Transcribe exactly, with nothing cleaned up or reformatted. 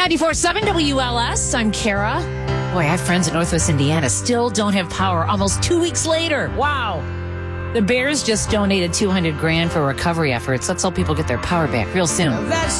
ninety-four point seven W L S, I'm Kara. Boy, I have friends in Northwest Indiana still don't have power almost two weeks later. Wow. The Bears just donated two hundred grand for recovery efforts. Let's hope people get their power back real soon.